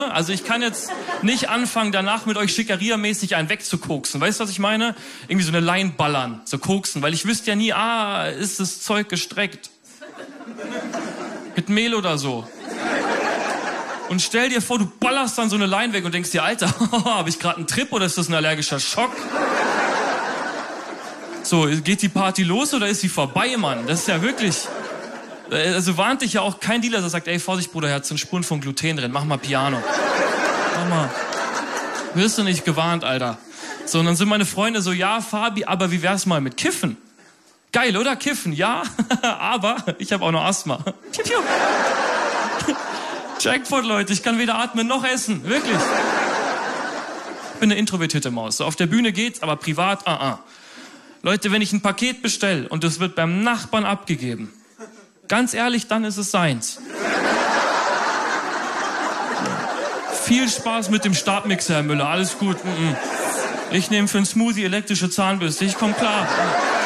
Also ich kann jetzt nicht anfangen, danach mit euch schickeriermäßig einen wegzukoksen. Weißt du, was ich meine? Irgendwie so eine Line ballern, so koksen. Weil ich wüsste ja nie, ist das Zeug gestreckt. Mit Mehl oder so. Und stell dir vor, du ballerst dann so eine Line weg und denkst dir, Alter, habe ich gerade einen Trip oder ist das ein allergischer Schock? So, geht die Party los oder ist sie vorbei, Mann? Das ist ja wirklich... Also warnt dich ja auch kein Dealer, der sagt, ey, Vorsicht, Bruder, sind Spuren von Gluten drin, mach mal Piano. Mach mal. Wirst du nicht gewarnt, Alter. So, und dann sind meine Freunde so, ja, Fabi, aber wie wär's mal mit Kiffen? Geil, oder? Kiffen, ja, aber ich habe auch noch Asthma. Piu, piu. Jackpot, Leute, ich kann weder atmen noch essen, wirklich. Ich bin eine introvertierte Maus. So, auf der Bühne geht's, aber privat, Leute, wenn ich ein Paket bestelle und es wird beim Nachbarn abgegeben, ganz ehrlich, dann ist es seins. Viel Spaß mit dem Stabmixer, Herr Müller. Alles gut. Ich nehme für einen Smoothie elektrische Zahnbürste. Ich komm klar.